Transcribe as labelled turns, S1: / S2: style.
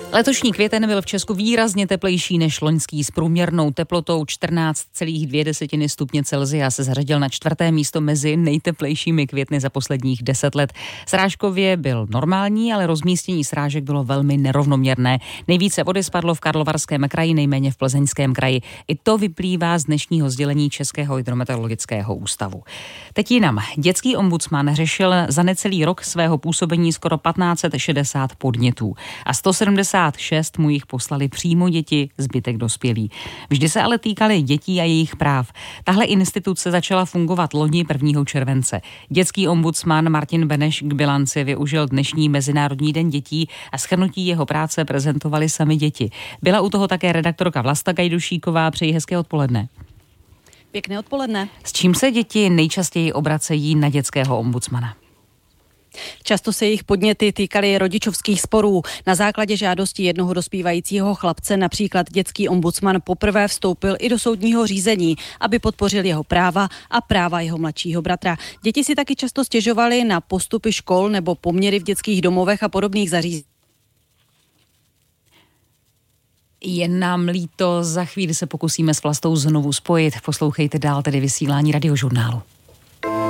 S1: Letošní květen byl v Česku výrazně teplejší než loňský. S průměrnou teplotou 14,2 stupně Celsia se zařadil na 4. místo mezi nejteplejšími květny za posledních 10 let. Srážkově byl normální, ale rozmístění srážek bylo velmi nerovnoměrné. Nejvíce vody spadlo v Karlovarském kraji, nejméně v Plzeňském kraji. I to vyplývá z dnešního sdělení Českého hydrometeorologického ústavu. Teď jinam. Dětský ombudsman řešil za necelý rok svého působení skoro 1560 podnětů a 176 mu jich poslali přímo děti, zbytek dospělí. Vždy se ale týkaly dětí a jejich práv. Tahle instituce začala fungovat loni 1. července. Dětský ombudsman Martin Beneš k bilanci využil dnešní Mezinárodní den dětí a shrnutí jeho práce prezentovali sami děti. Byla u toho také redaktorka Vlasta Gajdušíková. Přeji hezké odpoledne.
S2: Pěkné odpoledne.
S1: S čím se děti nejčastěji obracejí na dětského ombudsmana?
S2: Často se jejich podněty týkaly rodičovských sporů. Na základě žádosti jednoho dospívajícího chlapce například dětský ombudsman poprvé vstoupil i do soudního řízení, aby podpořil jeho práva a práva jeho mladšího bratra. Děti si taky často stěžovaly na postupy škol nebo poměry v dětských domovech a podobných zařízeních.
S1: Jen nám líto, za chvíli se pokusíme s Vlastou znovu spojit. Poslouchejte dál tedy vysílání Radiožurnálu.